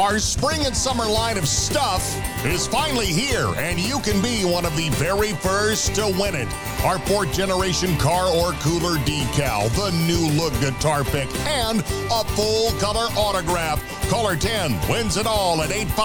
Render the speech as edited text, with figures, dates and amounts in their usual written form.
Our spring and summer line of stuff is finally here, and you can be one of the very first to win it. Our 4th generation car or cooler decal, the new look guitar pick, and a full color autograph. Caller 10 wins it all at 855.